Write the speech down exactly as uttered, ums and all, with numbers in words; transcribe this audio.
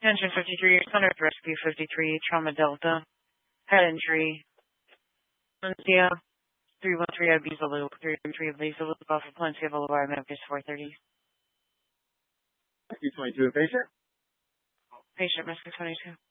Attention fifty-three, Center of Rescue fifty-three, Trauma Delta, head injury, Valencia, three one three Ibiza Loop, three one three Ibiza Loop, off of Valencia Boulevard, Memphis four thirty. Rescue twenty-two, a patient? Patient, Rescue twenty-two.